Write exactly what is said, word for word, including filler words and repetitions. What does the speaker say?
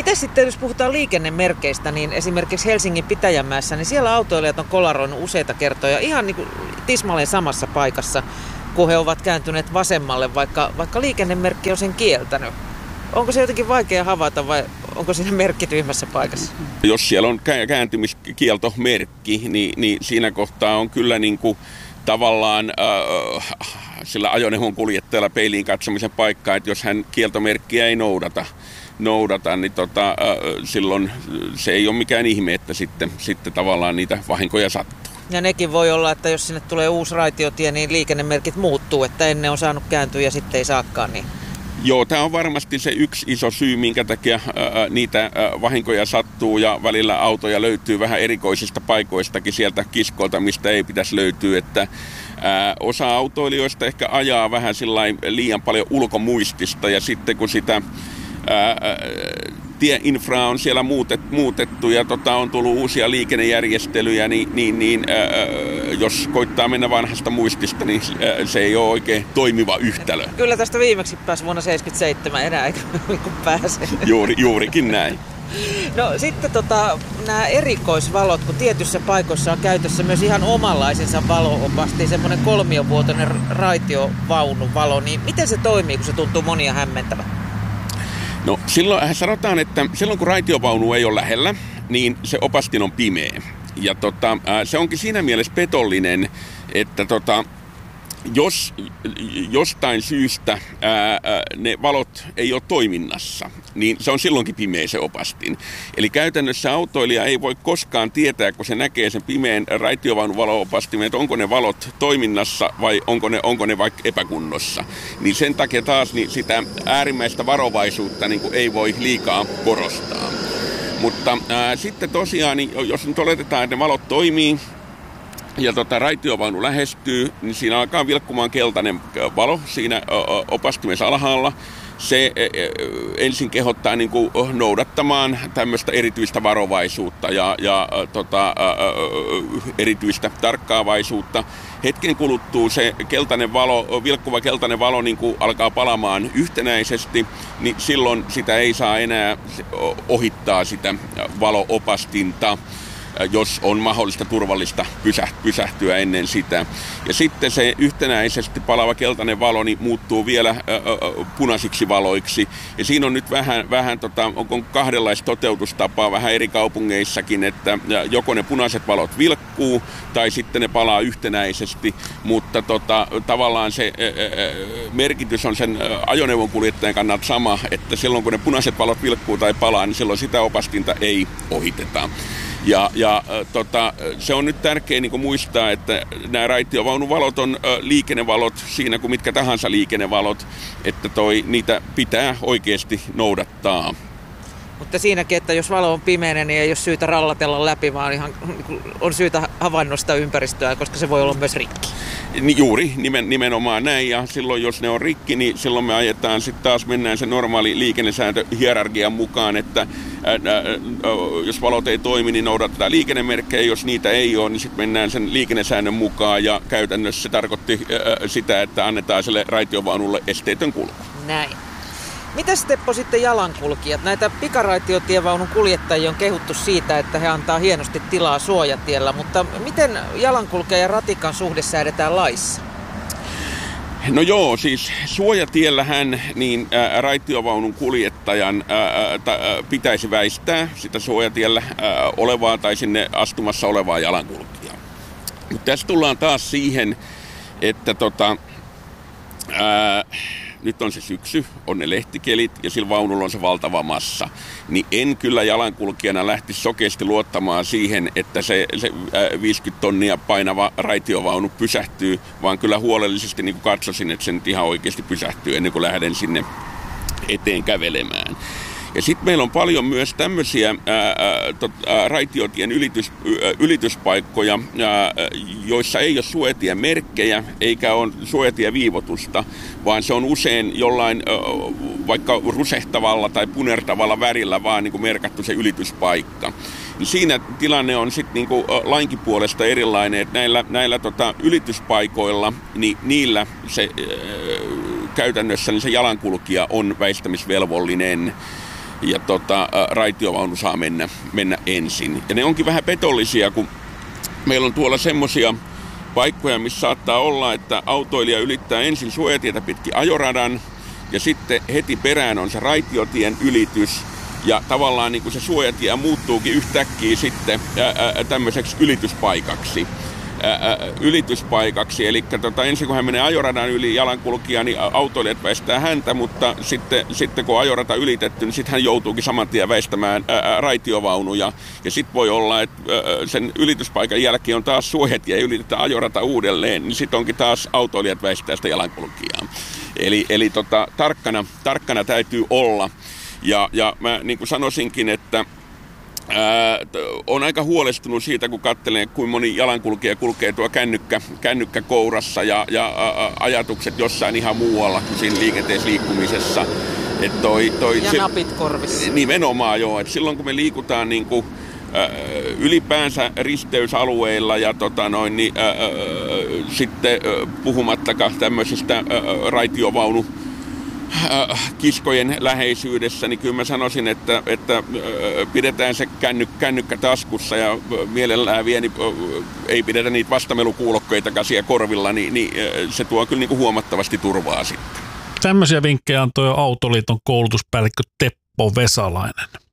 Miten sitten, jos puhutaan liikennemerkeistä, niin esimerkiksi Helsingin Pitäjänmäessä, niin siellä autoilijat on kolaroinut useita kertoja ihan niin kuin tismalleen samassa paikassa, kun he ovat kääntyneet vasemmalle, vaikka, vaikka liikennemerkki on sen kieltänyt. Onko se jotenkin vaikea havaita vai onko siinä merkki tyhmässä paikassa? Jos siellä on kääntymiskieltomerkki, niin, niin siinä kohtaa on kyllä niin kuin tavallaan äh, sillä ajoneuvon kuljettajalla peiliin katsomisen paikkaa, että jos hän kieltomerkkiä ei noudata, noudata niin tota, äh, silloin se ei ole mikään ihme, että sitten, sitten tavallaan niitä vahinkoja sattuu. Ja nekin voi olla, että jos sinne tulee uusi raitiotie, niin liikennemerkit muuttuu, että ennen on saanut kääntyä ja sitten ei saakaan. Niin. Joo, tämä on varmasti se yksi iso syy, minkä takia ää, niitä ää, vahinkoja sattuu ja välillä autoja löytyy vähän erikoisista paikoistakin sieltä kiskoilta, mistä ei pitäisi löytyä. Että, ää, osa autoilijoista ehkä ajaa vähän sillain liian paljon ulkomuistista ja sitten kun sitä ää, tieinfraa on siellä muutet, muutettu ja tota, on tullut uusia liikennejärjestelyjä, niin, niin, niin ää, jos koittaa mennä vanhasta muistista, niin ää, se ei ole oikein toimiva yhtälö. Kyllä tästä viimeksi pääsi vuonna seitsemänkymmentäseitsemän enää, eikö pääse? Juuri, juurikin näin. No sitten tota, nämä erikoisvalot, kun tietyissä paikoissa on käytössä myös ihan omanlaisensa valo-opasti, semmoinen kolmiovuotoinen raitiovaunuvalo, niin miten se toimii, kun se tuntuu monia hämmentävän? No silloin sanotaan, että silloin kun raitiovaunu ei ole lähellä, niin se opastin on pimeä. Ja tota, se onkin siinä mielessä petollinen, että tota, jos jostain syystä ää, ne valot ei ole toiminnassa, niin se on silloinkin pimeä se opastin. Eli käytännössä autoilija ei voi koskaan tietää, kun se näkee sen pimeän raitiovaunun valo-opastimen, että onko ne valot toiminnassa vai onko ne, onko ne vaikka epäkunnossa. Niin sen takia taas niin sitä äärimmäistä varovaisuutta niin kuin ei voi liikaa korostaa. Mutta ää, sitten tosiaan, niin jos nyt oletetaan, että ne valot toimii, ja tota, raitiovaunu lähestyy, niin siinä alkaa vilkkumaan keltainen valo siinä opastimessa alhaalla. Se ensin kehottaa niin kuin noudattamaan tämmöistä erityistä varovaisuutta ja, ja tota, erityistä tarkkaavaisuutta. Hetken kuluttua se keltainen valo, vilkkuva keltainen valo niin kuin alkaa palamaan yhtenäisesti, niin silloin sitä ei saa enää ohittaa sitä valo-opastinta, jos on mahdollista turvallista pysähtyä ennen sitä. Ja sitten se yhtenäisesti palava keltainen valo niin muuttuu vielä ä, ä, punaisiksi valoiksi. Ja siinä on nyt vähän, vähän tota, onko kahdenlaista toteutustapaa vähän eri kaupungeissakin, että joko ne punaiset valot vilkkuu tai sitten ne palaa yhtenäisesti, mutta tota, tavallaan se ä, ä, merkitys on sen ajoneuvon kuljettajan kannalta sama, että silloin kun ne punaiset valot vilkkuu tai palaa, niin silloin sitä opastinta ei ohiteta. Ja, ja tota, se on nyt tärkeää niin kuin muistaa, että nämä raitiovaunuvalot on ö, liikennevalot siinä kuin mitkä tahansa liikennevalot, että toi, niitä pitää oikeasti noudattaa. Mutta siinäkin, että jos valo on pimeänä, niin ei ole syytä rallatella läpi, vaan ihan on syytä havainnostaa ympäristöä, koska se voi olla myös rikki. Juuri, nimen, nimenomaan näin. Ja silloin, jos ne on rikki, niin silloin me ajetaan sitten taas, mennään se normaali liikennesääntö hierarkian mukaan, että ää, ää, jos valot ei toimi, niin noudatetaan liikennemerkkejä. Jos niitä ei ole, niin sitten mennään sen liikennesäännön mukaan. Ja käytännössä se tarkoitti ää, sitä, että annetaan sille raitiovaunulle esteetön kulku. Näin. Mitäs Teppo sitten jalankulkijat? Näitä pikaraitiotievaunun kuljettajia on kehuttu siitä, että he antaa hienosti tilaa suojatiellä, mutta miten jalankulkija ja ratikan suhde säädetään laissa? No joo, siis suojatiellähän niin ää, raitiovaunun kuljettajan ää, ta, ää, pitäisi väistää sitä suojatiellä ää, olevaa tai sinne astumassa olevaa jalankulkijaa. Mutta tässä tullaan taas siihen, että tota, ää, nyt on se syksy, on ne lehtikelit ja sillä vaunulla on se valtava massa. Niin en kyllä jalankulkijana lähtisi sokeasti luottamaan siihen, että se, se viisikymmentä tonnia painava raitiovaunu pysähtyy, vaan kyllä huolellisesti niin kuin katsoisin, että se nyt ihan oikeasti pysähtyy ennen kuin lähden sinne eteen kävelemään. Ja sitten meillä on paljon myös tämmöisiä raitiotien ylitys, ää, ylityspaikkoja, ää, joissa ei ole suojatien merkkejä eikä ole suojatieviivotusta, vaan se on usein jollain ää, vaikka rusehtavalla tai punertavalla värillä vaan niin kuin merkattu se ylityspaikka. Siinä tilanne on sitten niin kuin lainkin puolesta erilainen, että näillä, näillä tota, ylityspaikoilla, niin niillä se ää, käytännössä niin se jalankulkija on väistämisvelvollinen. ja tota, raitiovaunu saa mennä, mennä ensin. Ja ne onkin vähän petollisia, kun meillä on tuolla semmoisia paikkoja, missä saattaa olla, että autoilija ylittää ensin suojatietä pitkin ajoradan ja sitten heti perään on se raitiotien ylitys ja tavallaan niin kuin se suojatie muuttuukin yhtäkkiä sitten ää, ää, tämmöiseksi ylityspaikaksi. Ää, ylityspaikaksi. Eli tota, ensin kun hän menee ajoradan yli jalankulkija, niin autoilijat väistää häntä, mutta sitten, sitten kun on ajorata ylitetty, niin sitten hän joutuukin saman tien väistämään ää, raitiovaunuja. Ja sitten voi olla, että ää, sen ylityspaikan jälkeen on taas suojatie ja ylitetään ajorata uudelleen, niin sitten onkin taas autoilijat väistää sitä jalankulkijaa. Eli, eli tota, tarkkana, tarkkana täytyy olla. Ja, ja mä niin kuin sanoisinkin, että Ää, on aika huolestunut siitä, kun katselee, kuinka moni jalankulkija kulkee tuo kännykkä, kännykkä kourassa ja, ja ä, ajatukset jossain ihan muualla kuin siinä liikenteessä liikkumisessa. Et toi, toi, ja se, napit korvissa. Nimenomaan joo. Et silloin kun me liikutaan niin kuin, ä, ylipäänsä risteysalueilla ja tota noin, niin, ä, ä, sitten ä, puhumattakaan tämmöisestä ä, raitiovaunu kiskojen läheisyydessä, niin kyllä mä sanoisin, että, että pidetään se känny, kännykkä taskussa ja mielellään vielä niin ei pidetä niitä vastamelukuulokkeitakaan siellä korvilla, niin, niin se tuo kyllä niin kuin huomattavasti turvaa sitten. Tämmöisiä vinkkejä antoi jo Autoliiton koulutuspäällikkö Teppo Vesalainen.